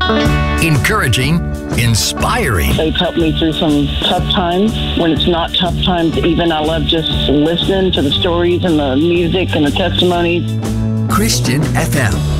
Encouraging, inspiring. They've helped me through some tough times. When it's not tough times, even I love just listening to the stories and the music and the testimonies. Christian FM.